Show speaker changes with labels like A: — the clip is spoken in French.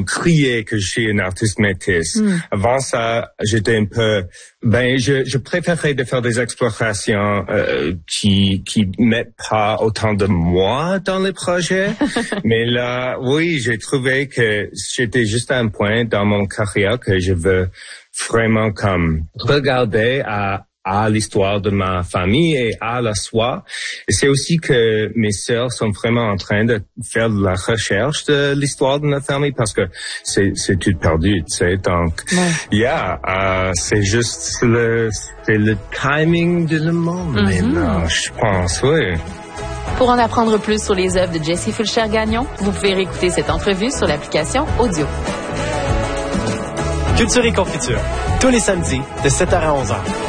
A: crier que je suis un artiste métis. Avant ça, j'étais un peu, je préférais de faire des explorations qui mettent pas autant de moi dans les projets. Mais là, oui, j'ai trouvé que j'étais juste à un point dans mon carrière que je veux vraiment comme regarder à l'histoire de ma famille et à la soi. Et c'est aussi que mes sœurs sont vraiment en train de faire de la recherche de l'histoire de notre famille parce que c'est tout perdu, tu sais. Donc, c'est juste le timing de le monde maintenant, je pense, oui.
B: Pour en apprendre plus sur les œuvres de Jessie Fulcher-Gagnon, vous pouvez réécouter cette entrevue sur l'application Audio.
C: Culture et Confiture, tous les samedis de 7h à 11h.